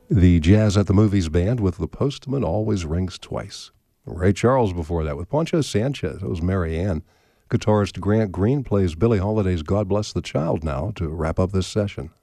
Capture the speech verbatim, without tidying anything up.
The Jazz at the Movies Band with The Postman Always Rings Twice. Ray Charles before that with Poncho Sanchez. It was Mary Ann. Guitarist Grant Green plays Billie Holiday's God Bless the Child now to wrap up this session.